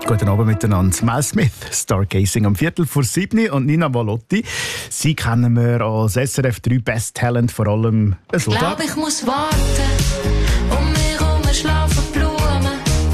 Guten Abend miteinander. Mel Smith, Stargazing am 6:45 und Nina Valotti. Sie kennen wir als SRF 3 Best Talent, vor allem so. Ich glaube, ich muss warten, um mich herum schlafen Blumen,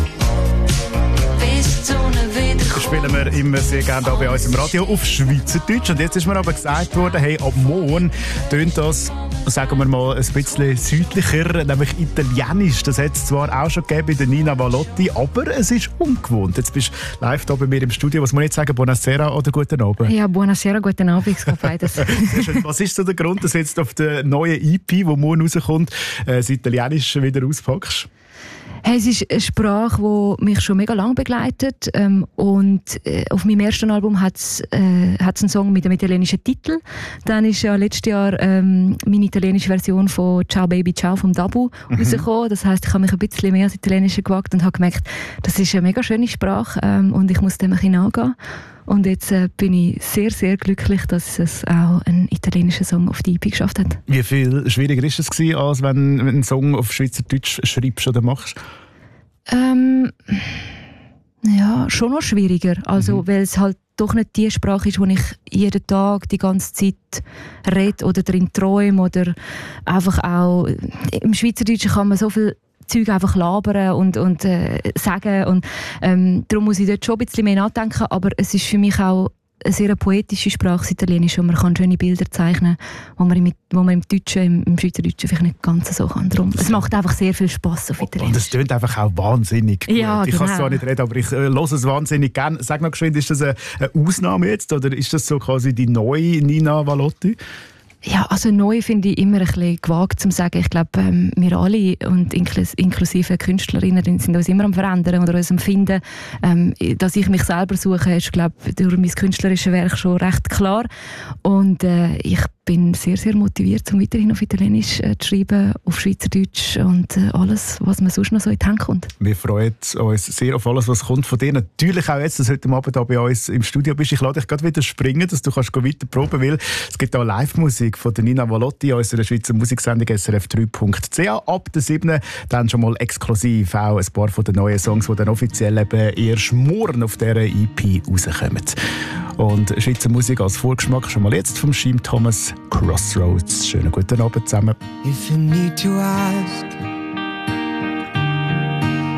bis die Sonne wieder kommt. Spielen wir immer sehr gerne hier bei uns im Radio auf Schweizerdeutsch. Und jetzt ist mir aber gesagt worden, hey, ab morgen tönt das, sagen wir mal, ein bisschen südlicher, nämlich Italienisch. Das hat es zwar auch schon gegeben bei der Nina Valotti, aber es ist ungewohnt. Jetzt bist du live hier bei mir im Studio. Was muss ich jetzt sagen? Buonasera oder guten Abend? Ja, buonasera, guten Abend. Es geht beides. Was ist so der Grund, dass du jetzt auf der neuen EP, die morgen rauskommt, das Italienisch wieder auspackst? Hey, es ist eine Sprache, die mich schon mega lange begleitet. Und auf meinem ersten Album hat es einen Song mit einem italienischen Titel. Dann ist ja letztes Jahr meine italienische Version von Ciao Baby Ciao vom Dabu rausgekommen. Das heisst, ich habe mich ein bisschen mehr als Italienische gewagt und habe gemerkt, das ist eine mega schöne Sprache und ich muss dem ein bisschen nachgehen. Und jetzt bin ich sehr, sehr glücklich, dass es auch ein italienischer Song auf die EP geschafft hat. Wie viel schwieriger war es gewesen, als wenn du einen Song auf Schweizerdeutsch schreibst oder machst? Ja, schon noch schwieriger. Also, weil es halt doch nicht die Sprache ist, die ich jeden Tag die ganze Zeit rede oder drin träume. Oder einfach auch im Schweizerdeutschen kann man so viel Zeug einfach labern und sagen. Und darum muss ich dort schon ein bisschen mehr nachdenken. Aber es ist für mich auch eine sehr poetische Sprache, das Italienisch, und man kann schöne Bilder zeichnen, wo man im Deutschen, im Schweizerdeutschen vielleicht nicht ganz so kann. Darum, es macht einfach sehr viel Spass auf Italienisch. Und es tönt einfach auch wahnsinnig gut. Ja, ich kann es genau. zwar nicht reden, aber ich höre es wahnsinnig gerne. Sag noch geschwind, ist das eine Ausnahme jetzt oder ist das so quasi die neue Nina Valotti? Ja, also neu finde ich immer ein bisschen gewagt zu sagen. Ich glaube, wir alle und inklusive Künstlerinnen sind uns immer am Verändern oder uns am Finden. Dass ich mich selber suche, ist, glaube ich, durch mein künstlerisches Werk schon recht klar. Und ich bin sehr, sehr motiviert, um weiterhin auf Italienisch zu schreiben, auf Schweizerdeutsch und alles, was mir sonst noch so in die Hand kommt. Wir freuen uns sehr auf alles, was kommt von dir. Natürlich auch jetzt, dass du heute Abend hier bei uns im Studio bist. Ich lade dich gerade wieder springen, dass du weiter proben kannst, weil es gibt auch Live-Musik von der Nina Valotti, unserer Schweizer Musiksendung srf3.ch. Ab der 7. dann schon mal exklusiv auch ein paar von den neuen Songs, die dann offiziell eben erst morgen auf dieser EP rauskommen. Und Schweizer Musik als Vorgeschmack schon mal jetzt vom Sheem Thomas, Crossroads. Schönen guten Abend zusammen. If you need to ask,